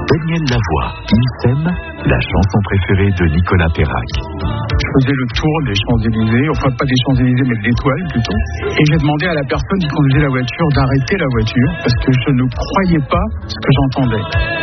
Daniel Lavoie, Il s'aime, la chanson préférée de Nicolas Perrac. Je faisais le tour des Champs-Élysées, enfin pas des Champs-Élysées mais de l'Étoile plutôt. Et j'ai demandé à la personne qui conduisait la voiture d'arrêter la voiture parce que je ne croyais pas ce que j'entendais.